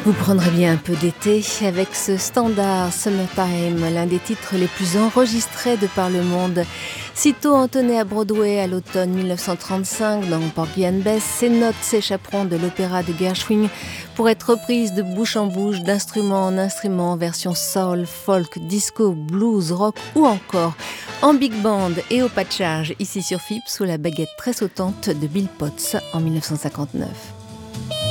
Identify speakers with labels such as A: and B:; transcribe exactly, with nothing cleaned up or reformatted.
A: Vous prendrez bien un peu d'été avec ce standard Summertime, l'un des titres les plus enregistrés de par le monde. Sitôt entonné à Broadway à l'automne mille neuf cent trente-cinq dans Porgy and Bess, ces notes s'échapperont de l'opéra de Gershwin pour être reprises de bouche en bouche, d'instrument en instrument, version soul, folk, disco, blues, rock ou encore en big band et au pas de charge, ici sur F I P, sous la baguette très sautante de Bill Potts en mille neuf cent cinquante-neuf.